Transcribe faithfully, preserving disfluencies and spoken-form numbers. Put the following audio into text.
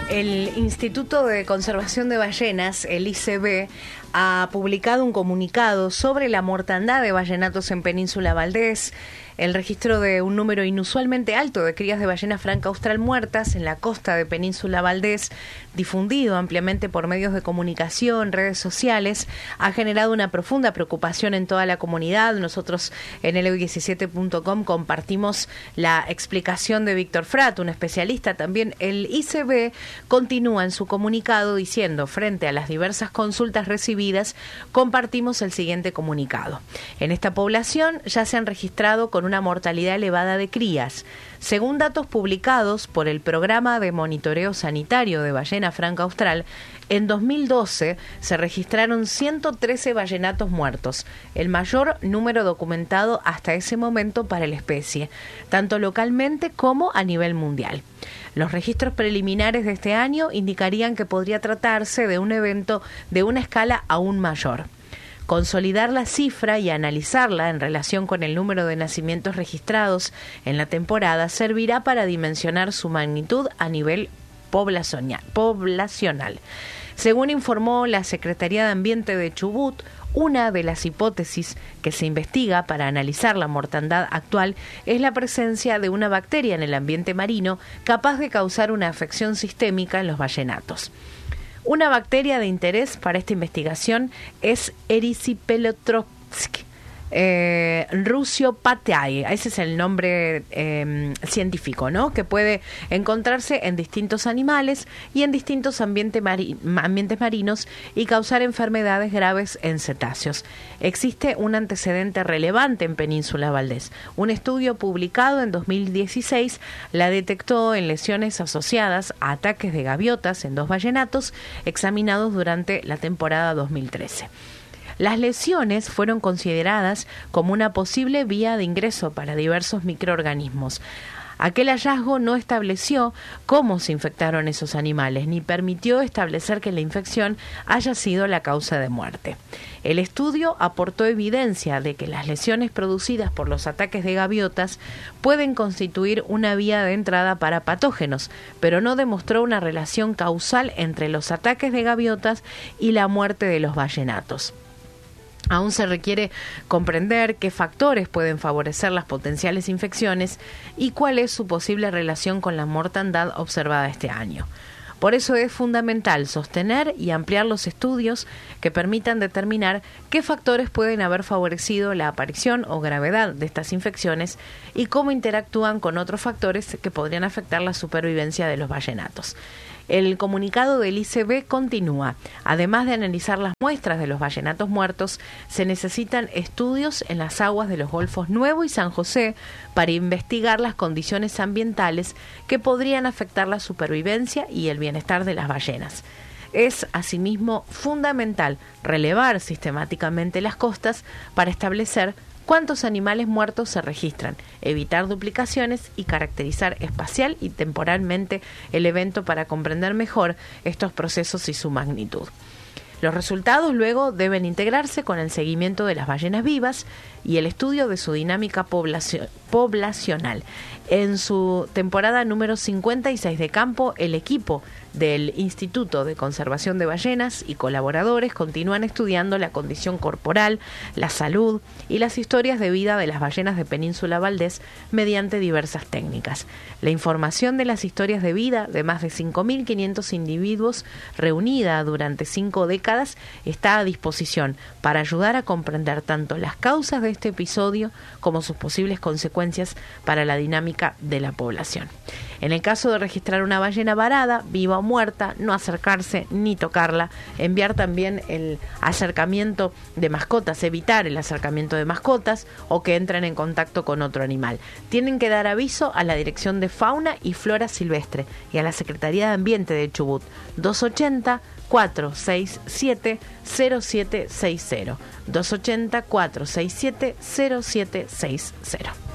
El Instituto de Conservación de Ballenas, el I C B, ha publicado un comunicado sobre la mortandad de ballenatos en Península Valdés. El registro de un número inusualmente alto de crías de ballena franca austral muertas en la costa de Península Valdés, difundido ampliamente por medios de comunicación, redes sociales, ha generado una profunda preocupación en toda la comunidad. Nosotros en L U diecisiete punto com compartimos la explicación de Víctor Frat, un especialista también. El I C B continúa en su comunicado diciendo, frente a las diversas consultas recibidas, compartimos el siguiente comunicado. En esta población ya se han registrado con una mortalidad elevada de crías. Según datos publicados por el Programa de Monitoreo Sanitario de Ballena Franca Austral, en dos mil doce se registraron ciento trece ballenatos muertos, el mayor número documentado hasta ese momento para la especie, tanto localmente como a nivel mundial. Los registros preliminares de este año indicarían que podría tratarse de un evento de una escala aún mayor. Consolidar la cifra y analizarla en relación con el número de nacimientos registrados en la temporada servirá para dimensionar su magnitud a nivel poblacional. Según informó la Secretaría de Ambiente de Chubut, una de las hipótesis que se investiga para analizar la mortandad actual es la presencia de una bacteria en el ambiente marino capaz de causar una afección sistémica en los ballenatos. Una bacteria de interés para esta investigación es Erysipelotrops eh, russopatae, ese es el nombre eh, científico, ¿no? Que puede encontrarse en distintos animales y en distintos ambiente mari- ambientes marinos y causar enfermedades graves en cetáceos. Existe un antecedente relevante en Península Valdés. Un estudio publicado en dos mil dieciséis la detectó en lesiones asociadas a ataques de gaviotas en dos ballenatos examinados durante la temporada dos mil trece. Las lesiones fueron consideradas como una posible vía de ingreso para diversos microorganismos. Aquel hallazgo no estableció cómo se infectaron esos animales, ni permitió establecer que la infección haya sido la causa de muerte. El estudio aportó evidencia de que las lesiones producidas por los ataques de gaviotas pueden constituir una vía de entrada para patógenos, pero no demostró una relación causal entre los ataques de gaviotas y la muerte de los ballenatos. Aún se requiere comprender qué factores pueden favorecer las potenciales infecciones y cuál es su posible relación con la mortandad observada este año. Por eso es fundamental sostener y ampliar los estudios que permitan determinar qué factores pueden haber favorecido la aparición o gravedad de estas infecciones y cómo interactúan con otros factores que podrían afectar la supervivencia de los ballenatos. El comunicado del I C B continúa. Además de analizar las muestras de los ballenatos muertos, se necesitan estudios en las aguas de los golfos Nuevo y San José para investigar las condiciones ambientales que podrían afectar la supervivencia y el bienestar de las ballenas. Es, asimismo, fundamental relevar sistemáticamente las costas para establecer cuántos animales muertos se registran, evitar duplicaciones y caracterizar espacial y temporalmente el evento para comprender mejor estos procesos y su magnitud. Los resultados luego deben integrarse con el seguimiento de las ballenas vivas y el estudio de su dinámica poblacio- poblacional. En su temporada número cincuenta y seis de campo, el equipo del Instituto de Conservación de Ballenas y colaboradores continúan estudiando la condición corporal, la salud y las historias de vida de las ballenas de Península Valdés mediante diversas técnicas. La información de las historias de vida de más de cinco mil quinientos individuos reunida durante cinco décadas está a disposición para ayudar a comprender tanto las causas de este episodio como sus posibles consecuencias para la dinámica de la población. En el caso de registrar una ballena varada, viva o muerta, no acercarse ni tocarla, enviar también el acercamiento de mascotas, evitar el acercamiento de mascotas o que entren en contacto con otro animal. Tienen que dar aviso a la Dirección de Fauna y Flora Silvestre y a la Secretaría de Ambiente de Chubut, doscientos ochenta, cuatrocientos sesenta y siete, cero siete seis cero, doscientos ochenta, cuatrocientos sesenta y siete, cero siete seis cero.